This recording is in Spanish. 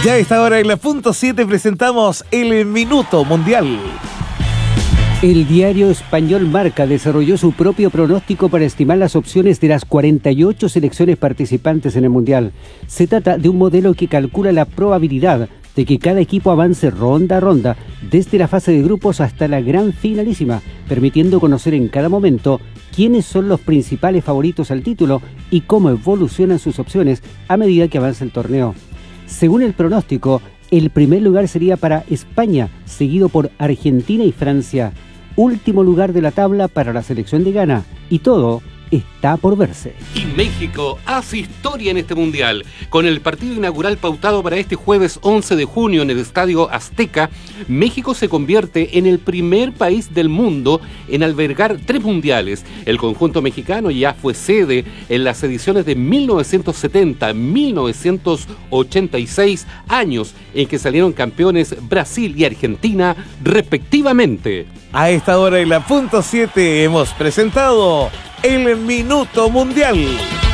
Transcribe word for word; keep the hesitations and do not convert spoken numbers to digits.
Ya a esta hora en la punto siete presentamos el Minuto Mundial. El diario español Marca desarrolló su propio pronóstico para estimar las opciones de las cuarenta y ocho selecciones participantes en el Mundial. Se trata de un modelo que calcula la probabilidad de que cada equipo avance ronda a ronda, desde la fase de grupos hasta la gran finalísima, permitiendo conocer en cada momento quiénes son los principales favoritos al título y cómo evolucionan sus opciones a medida que avanza el torneo. Según el pronóstico, el primer lugar sería para España, seguido por Argentina y Francia. Último lugar de la tabla para la selección de Ghana. Y todo está por verse. Y México hace historia en este mundial. Con el partido inaugural pautado para este jueves once de junio en el Estadio Azteca, México se convierte en el primer país del mundo en albergar tres mundiales. El conjunto mexicano ya fue sede en las ediciones de mil novecientos setenta, mil novecientos ochenta y seis, años en que salieron campeones Brasil y Argentina respectivamente. A esta hora en la punto siete hemos presentado el Minuto Mundial.